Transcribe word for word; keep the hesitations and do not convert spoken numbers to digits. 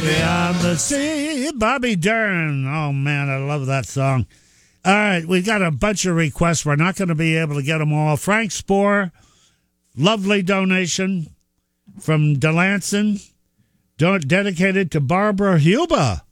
Beyond the sea, Bobby Darin. Oh, man, I love that song. All right, we've got a bunch of requests. We're not going to be able to get them all. Frank Spohr, lovely donation from Delanson, dedicated to Barbara Huba.